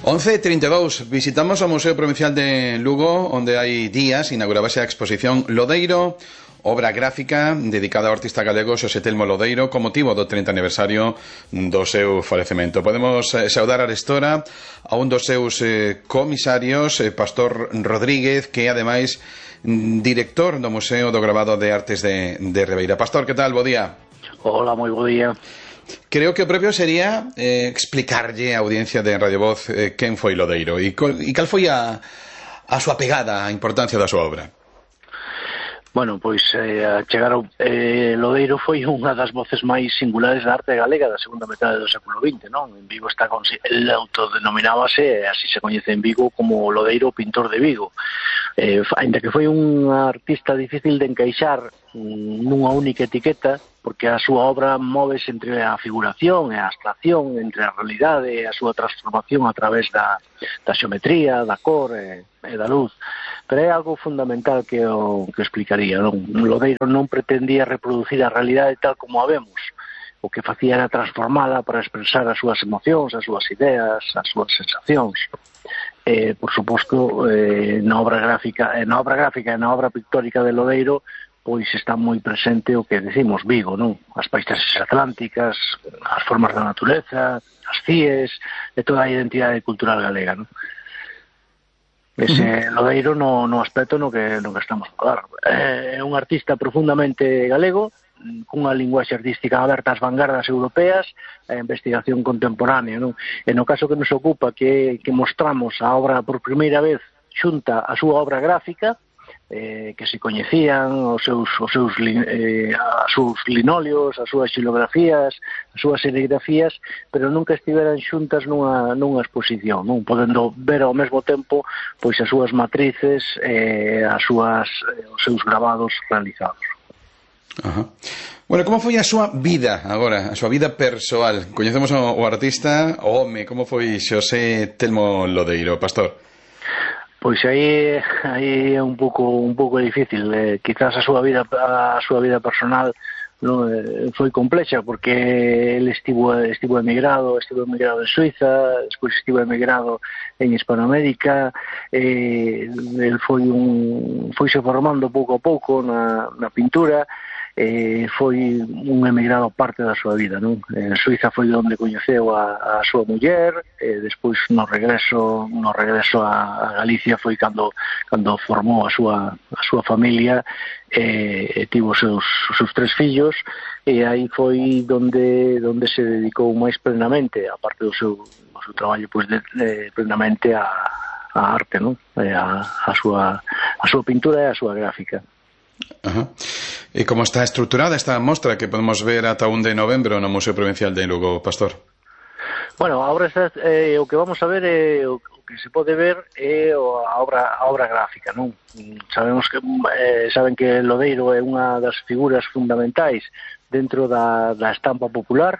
11:32, visitamos o Museo Provincial de Lugo, onde hai días inaugurábase a exposición Lodeiro, obra gráfica dedicada ao artista galego Xosé Telmo Lodeiro con motivo do 30 aniversario do seu falecemento. Podemos saudar arestora a un dos seus comisarios, Pastor Rodríguez, que é ademais director do Museo do Gravado de Artes de Ribeira. Pastor, que tal? Bo día. Hola, moi bo día. Creo que o propio sería explicarlle á audiencia de Radio Voz quen foi Lodeiro e cal foi a súa pegada, a importancia da súa obra. Bueno, pois a chegar ao Lodeiro foi unha das voces máis singulares da arte galega da segunda metade do século XX, non? En Vigo está el autodenominábase, así se coñece en Vigo, como Lodeiro pintor de Vigo. Ainda que foi un artista difícil de encaixar nunha única etiqueta, porque a súa obra móvese entre a figuración e a abstracción, entre a realidade e a súa transformación a través da xeometría, da cor e da luz. Pero é algo fundamental que explicaría, non? Lodeiro non pretendía reproducir a realidade tal como a vemos. O que facía era transformala para expresar as súas emocións, as súas ideas, as súas sensacións. Por suposto, na obra gráfica e na obra pictórica de Lodeiro, pois está moi presente o que decimos Vigo, non? As paisaxes atlánticas, as formas da natureza, as cies, e toda a identidade cultural galega, non? Ese Lodeiro no aspecto no que estamos a falar. É un artista profundamente galego, cunha linguaxe artística aberta ás vanguardas europeas e a investigación contemporánea, non? E no caso que nos ocupa, que mostramos a obra por primeira vez xunta a súa obra gráfica, que se coñecían os seus linolios, as súas xilografías, as súas serigrafías, pero nunca estiveran xuntas nunha exposición, non? Podendo ver ao mesmo tempo pois as súas matrices e os seus gravados realizados. Ajá. Bueno, como foi a súa vida agora, a súa vida persoal? Coñecemos o artista, o home, como foi Xosé Telmo Lodeiro, Pastor? Pois aí é un pouco difícil. Quizás a súa vida personal non foi complexa, porque ele estivo emigrado en Suiza, despois estivo emigrado en Hispanoamérica. El foise formando pouco a pouco na pintura. Foi un emigrado parte da súa vida, non? En Suiza foi onde coñeceu a súa muller, despois no regreso a Galicia foi cando formou a súa familia, e tivo os seus 3 fillos, e aí foi donde se dedicou máis plenamente, a parte do seu traballo, pois plenamente a arte, non? A súa pintura e a súa gráfica. Ajá. E como está estruturada esta mostra que podemos ver ata 1 de novembro no Museo Provincial de Lugo, Pastor? Bueno, ahora o que vamos a ver o que se pode ver é a obra gráfica, non? Sabemos que saben que Lodeiro é unha das figuras fundamentais dentro da estampa popular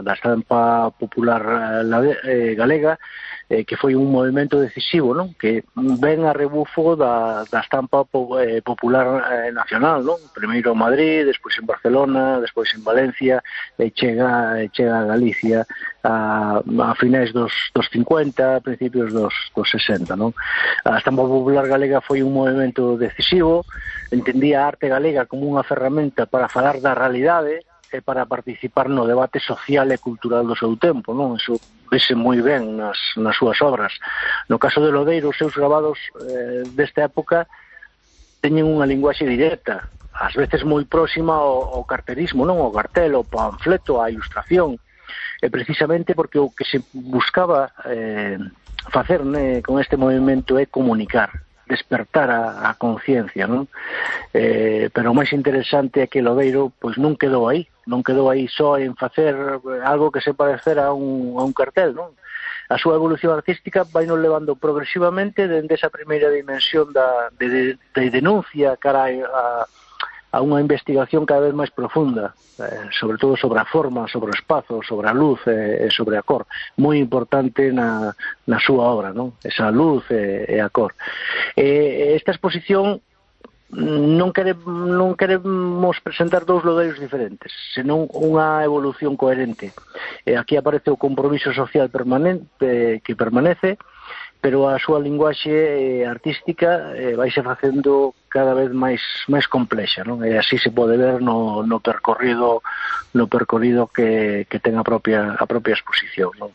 galega, que foi un movimento decisivo, non? Que ven a rebufo da estampa popular nacional, non? Primeiro en Madrid, despois en Barcelona, despois en Valencia, e chega a Galicia a finais dos 50, principios dos 60, non? A estampa popular galega foi un movimento decisivo, entendía a arte galega como unha ferramenta para falar da realidade e para participar no debate social e cultural do seu tempo, non? Iso vese moi ben nas súas obras. No caso de Lodeiro, os seus gravados desta época teñen unha linguaxe directa, ás veces moi próxima ao cartelismo, non? Ao cartel, ao panfleto, á ilustración, e precisamente porque o que se buscaba facer con este movimento é comunicar, despertar a conciencia, non? Pero o máis interesante é que Lodeiro pois non quedou aí só en facer algo que se parecera a un cartel, non? A súa evolución artística vai nos levando progresivamente dende esa primeira dimensión de denuncia cara a unha investigación cada vez máis profunda, sobre todo sobre a forma, sobre o espazo, sobre a luz e sobre a cor. Moi importante na súa obra, non? Esa luz e a cor. Esta exposición non queremos presentar dous lodeiros diferentes, senón unha evolución coherente. Aquí aparece o compromiso social permanente que permanece, pero a súa linguaxe artística vaise facendo cada vez máis complexa, non? E así se pode ver no percorrido que ten a propia exposición, non?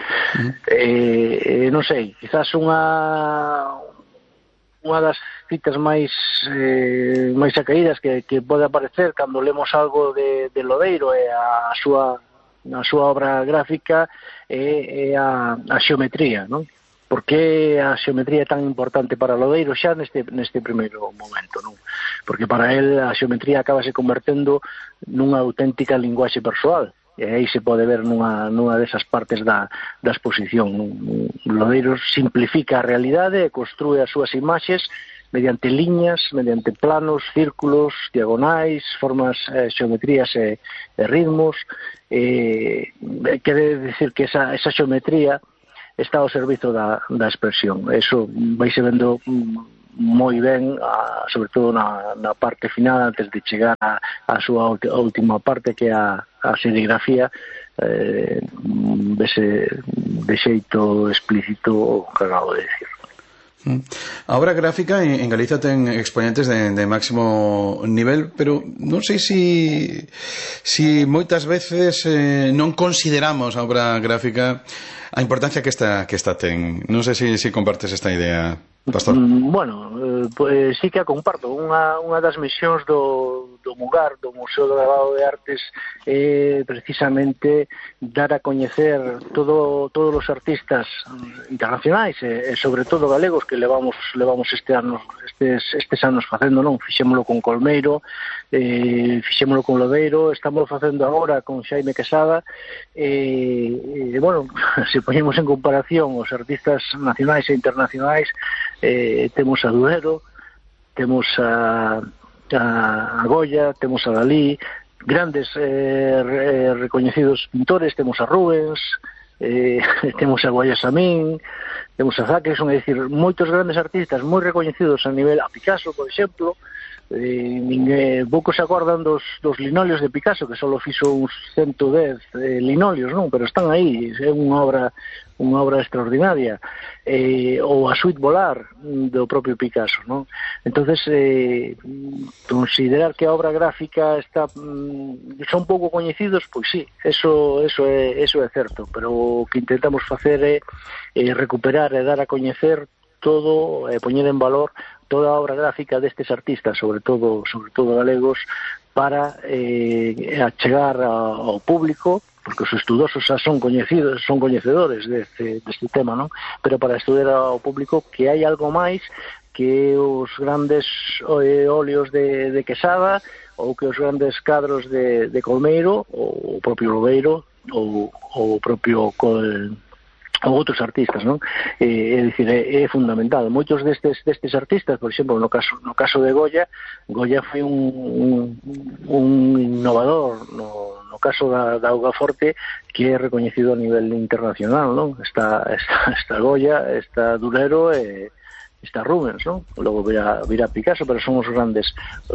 Non sei, quizás unha das citas máis acaídas que pode aparecer cando lemos algo de Lodeiro é a súa obra gráfica é a xeometría, non? Por que a xeometría é tan importante para Lodeiro xa neste primeiro momento, non? Porque para el a xeometría acaba se convertendo nunha auténtica linguaxe persoal, e aí se pode ver nunha desas partes da exposición. Lodeiro simplifica a realidade e construe as súas imaxes mediante liñas, mediante planos, círculos, diagonais, formas, xeometrías e ritmos. Quere dicir que esa xeometría está ao servizo da expresión. Eso vaise vendo moi ben, sobre todo na parte final, antes de chegar á súa última parte, que é a serigrafía, vese de xeito explícito o que acabo de dicir. A obra gráfica en Galicia ten exponentes de máximo nivel, pero non sei si moitas veces non consideramos a obra gráfica a importancia que esta ten. Non sei se compartes esta idea, Pastor. Bueno, pues sí que a comparto. Unha das misións do MUGAR, do Museo do Gravado de Artes, é precisamente dar a coñecer todos os artistas internacionais e sobre todo galegos que levamos estes anos facendo, non? Fixémolo con Colmeiro, fixémolo con Lodeiro, estamos facendo agora con Xaime Quesada, bueno, se poñemos en comparación os artistas nacionais e internacionais, temos a Duero, temos a Goya, temos a Dalí, grandes recoñecidos pintores, temos a Rubens, temos a Guayasamín, temos a Jacqueson, é dicir, moitos grandes artistas moi recoñecidos a nivel, a Picasso, por exemplo. Poucos se acordan dos linolios de Picasso, que só fixo uns 110 linolios, non? Pero están aí, é unha obra extraordinaria. Ou a Suite Volar do propio Picasso, non? Entonces, considerar que a obra gráfica son pouco coñecidos, pois sí, eso é certo, pero o que intentamos facer é recuperar e dar a coñecer todo, poñer en valor toda a obra gráfica destes artistas, sobre todo galegos, para achegar ao público, porque os estudosos xa son coñecedores deste tema, non? Pero para estudar ao público que hai algo máis que os grandes óleos de Quesada, ou que os grandes cadros de Colmeiro, ou o propio Lodeiro, ou o propio ou outros artistas, non? É dicir, é fundamental. Moitos destes artistas, por exemplo, no caso de Goya foi un innovador no caso da Augaforte, que é recoñecido a nivel internacional, non? Está Goya, está Durero e está Rubens, non? Logo virá Picasso, pero son os grandes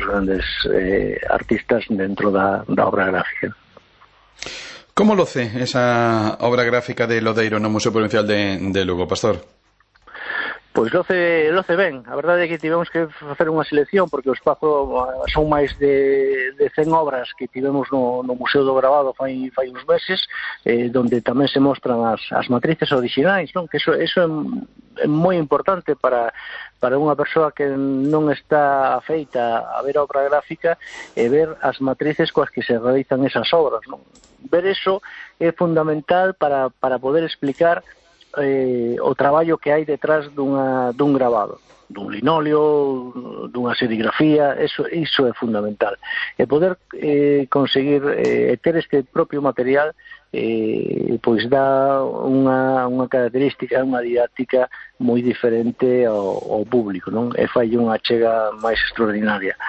artistas dentro da obra gráfica. Como loce esa obra gráfica de Lodeiro no Museo Provincial de Lugo, Pastor? Pois loce ben. A verdade é que tivemos que facer unha selección, porque o espazo son máis de 100 obras que tivemos no Museo do Gravado fai uns meses, donde tamén se mostran as matrices orixinais, non? Que eso é moi importante para unha persoa que non está afeita a ver a obra gráfica e ver as matrices coas que se realizan esas obras, non? Ver eso é fundamental para poder explicar o traballo que hai detrás dun gravado, dun linóleo, dunha serigrafía. Eso é fundamental. E poder conseguir ter este propio material pois dá unha característica, unha didáctica moi diferente ao público, non? E fai unha chega máis extraordinaria.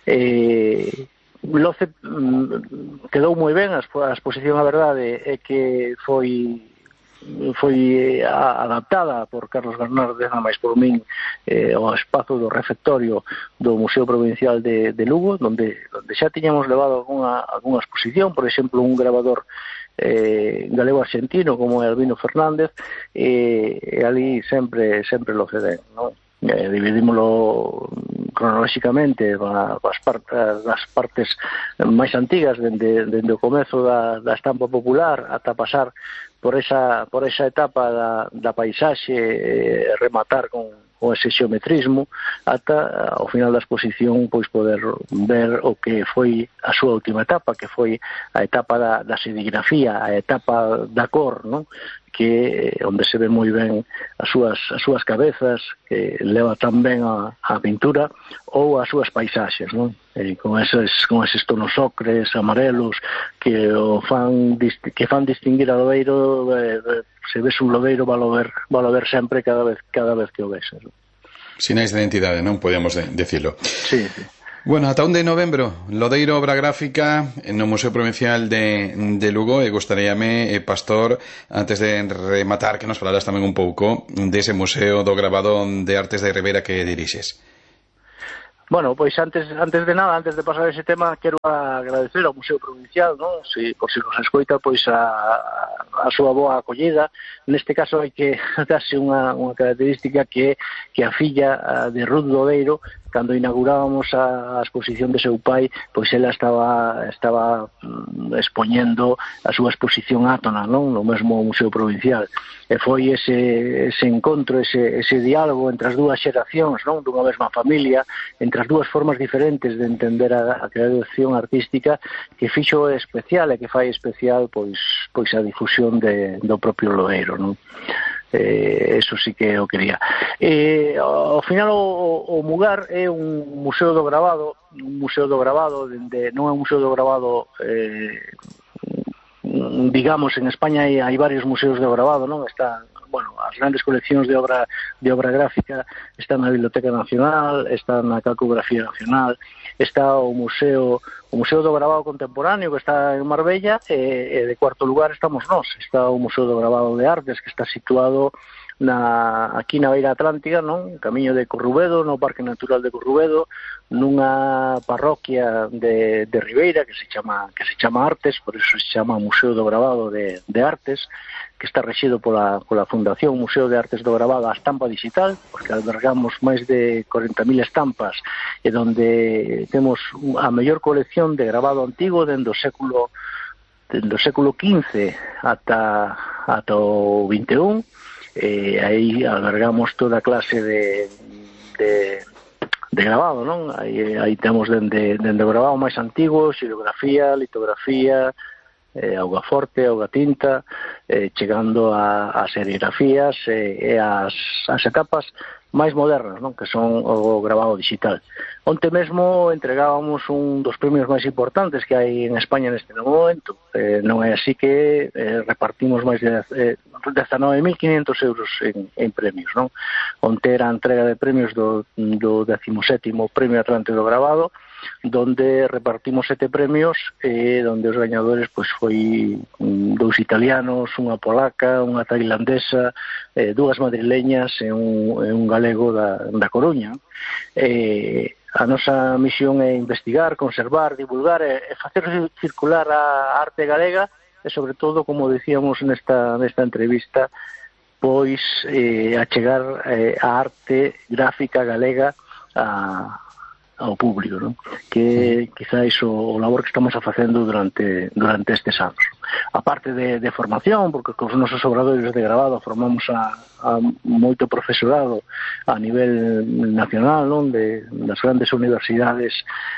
Loce quedou moi ben a exposición, a verdade é que foi foi adaptada por Carlos Bernárdez, a máis por min, ao espazo do refectorio do Museo Provincial de Lugo, donde xa tiñamos levado algunha exposición, por exemplo, un grabador galego-argentino como Albino Fernández, e ali sempre lo ceden, non? Dividímoslo cronolóxicamente das partes máis antigas dende o comezo da estampa popular ata pasar por esa etapa da paisaxe, rematar con ese xeometrismo ata ao final da exposición pois poder ver o que foi a súa última etapa, que foi a etapa da serigrafía, a etapa da cor, non? Que onde se ve moi ben as súas cabezas, que leva tan ben a pintura, ou as súas paisaxes, non? Con eses tonos ocres, amarelos, que fan distinguir a lobeiro, se ves un lobeiro valo ver sempre cada vez que o ves, non? Sinais de identidade, non? Podíamos decirlo. Sí, sí. Bueno, ata 1 de novembro, Lodeiro Obra Gráfica no Museo Provincial de Lugo, e gustaríame, Pastor, antes de rematar, que nos falaras tamén un pouco dese Museo do Grabado de Artes de Ribeira que dirixes. Bueno, pois antes de nada, antes de pasar ese tema, quero agradecer ao Museo Provincial, non? Por si nos escoita, pois a súa boa acollida. Neste caso hai que darse unha característica que a filla de Ruth Lodeiro, cando inaugurábamos a exposición de seu pai, pois ela estaba expoñendo a súa exposición átona, non? No mesmo Museo Provincial. E foi ese encontro, ese diálogo entre as dúas xeracións, non? Dunha mesma familia, entre as dúas formas diferentes de entender a creación artística, que fixo especial e que fai especial pois a difusión do propio Lodeiro, non? Eso sí que o quería. Ao final o Mugar é un museo do grabado, non é un museo do grabado, digamos, en España hai varios museos do grabado, non? Está, bueno, as grandes coleccións de obra gráfica están na Biblioteca Nacional, están na Calcografía Nacional, está o Museo do Grabado Contemporáneo, que está en Marbella, e de cuarto lugar estamos nós. Está o Museo do Grabado de Artes, que está situado aquí na beira atlántica, non? Camiño de Corrubedo, no Parque Natural de Corrubedo, nunha parroquia de Ribeira que se chama Artes, por eso se chama Museo do Grabado de Artes, que está rexido pola Fundación Museo de Artes do Grabado a Estampa Digital, porque albergamos máis de 40.000 estampas, e donde temos a mellor colección de grabado antigo dende o século XV ata o XXI. Aí albergamos toda clase de grabado, non? Aí temos dende o grabado máis antigo, xilografía, litografía, augaforte, augatinta, chegando a serigrafías e as etapas máis modernas, non? Que son o grabado digital. Onte mesmo entregábamos un dos premios máis importantes que hai en España neste momento. Non é así que repartimos máis de 19.500 euros en premios, non? Onte era a entrega de premios do 17º Premio Atlante do Grabado, donde repartimos 7 premios, donde os gañadores pois foi 2 italianos, unha polaca, unha tailandesa, 2 madrileñas e un galego da Coruña. A nosa misión é investigar, conservar, divulgar e facer circular a arte galega e, sobre todo, como dicíamos nesta entrevista, pois achegar a arte gráfica galega ao público, non? Que quizáis o labor que estamos facendo durante estes anos. A parte de formación, porque cos nosos obradoiros de grabado formamos a moito profesorado a nivel nacional, non? Das grandes universidades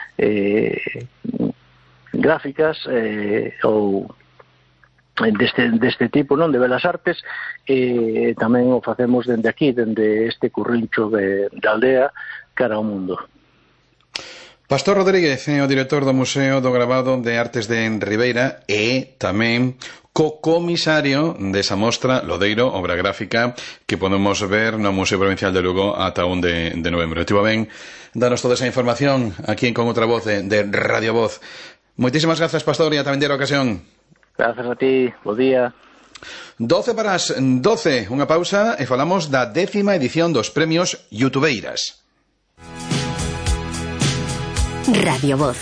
gráficas ou deste tipo, non? De belas artes, tamén o facemos dende aquí, dende este currincho de aldea cara ao mundo. Pastor Rodríguez é o director do Museo do Grabado de Artes de Ribeira e tamén co-comisario desa mostra Lodeiro, obra gráfica, que podemos ver no Museo Provincial de Lugo ata 1 de novembro. Estivo ben danos toda esa información aquí en Con Outra Voz de Radio Voz. Moitísimas grazas, Pastor, e ata vindeira ocasión. Grazas a ti, bo día. 12 para as 12, unha pausa e falamos da 10ª edición dos premios Youtubeiras. Radio Voz.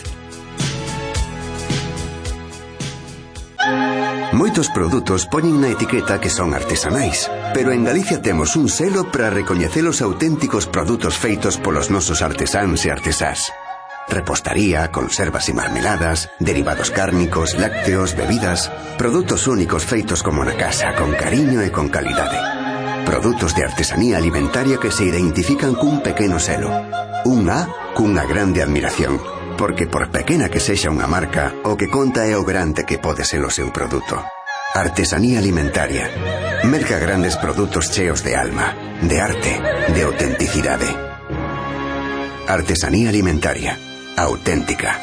Moitos produtos poñen na etiqueta que son artesanais, pero en Galicia temos un selo para recoñecer os auténticos produtos feitos polos nosos artesáns e artesás. Repostaría, conservas e marmeladas, derivados cárnicos, lácteos, bebidas, produtos únicos feitos como na casa, con cariño e con calidade. Produtos de artesanía alimentaria que se identifican cun pequeno selo. Un A cunha grande admiración, porque por pequena que sexa unha marca, o que conta é o grande que pode ser o seu produto. Artesanía alimentaria. Merca grandes produtos cheos de alma, de arte, de autenticidade. Artesanía alimentaria. Auténtica.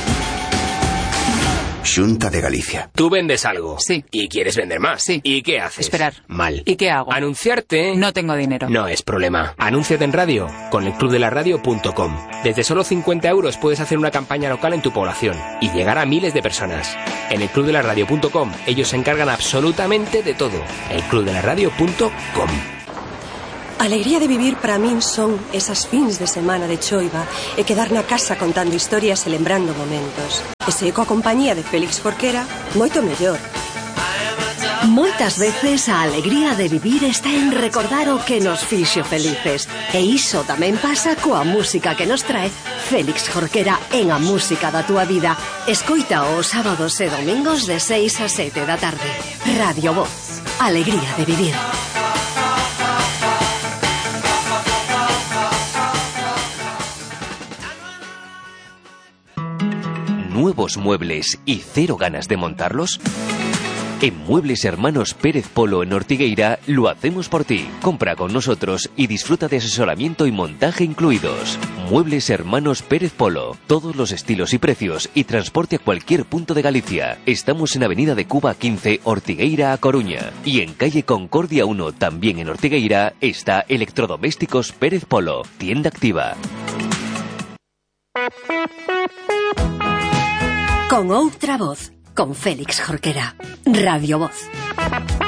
Xunta de Galicia. Tú vendes algo. Sí. ¿Y quieres vender más? Sí. ¿Y qué haces? Esperar. Mal. ¿Y qué hago? Anunciarte. No tengo dinero. No es problema. Anúnciate en radio con elclubdelaradio.com. Desde solo 50 € puedes hacer una campaña local en tu población y llegar a miles de personas. En elclubdelaradio.com ellos se encargan absolutamente de todo. elclubdelaradio.com. A alegría de vivir para min son esas fins de semana de choiva e quedar na casa contando historias e lembrando momentos. E se coa compañía de Félix Jorquera, moito mellor. Moitas veces a alegría de vivir está en recordar o que nos fixo felices. E iso tamén pasa coa música que nos trae Félix Jorquera en A Música da Túa Vida. Escoita os sábados e domingos de 6 a 7 da tarde. Radio Voz. Alegría de vivir. ¿Nuevos muebles y cero ganas de montarlos? En Muebles Hermanos Pérez Polo en Ortigueira lo hacemos por ti. Compra con nosotros y disfruta de asesoramiento y montaje incluidos. Muebles Hermanos Pérez Polo. Todos los estilos y precios y transporte a cualquier punto de Galicia. Estamos en Avenida de Cuba 15, Ortigueira, A Coruña. Y en Calle Concordia 1, también en Ortigueira, está Electrodomésticos Pérez Polo. Tienda activa. Con outra voz, con Félix Jorquera. Radio Voz.